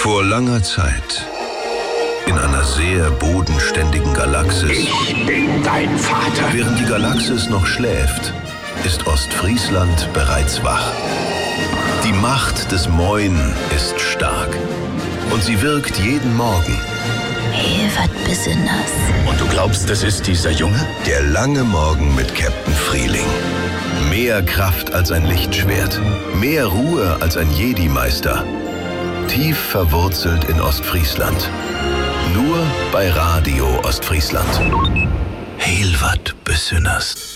Vor langer Zeit, in einer sehr bodenständigen Galaxis. Ich bin dein Vater. Während die Galaxis noch schläft, ist Ostfriesland bereits wach. Die Macht des Moin ist stark und sie wirkt jeden Morgen. Hilvert Besünners. Und du glaubst, das ist dieser Junge? Der lange Morgen mit Captain Frieling. Mehr Kraft als ein Lichtschwert, mehr Ruhe als ein Jedi-Meister. Tief verwurzelt in Ostfriesland. Nur bei Radio Ostfriesland. Hilvert Besünners.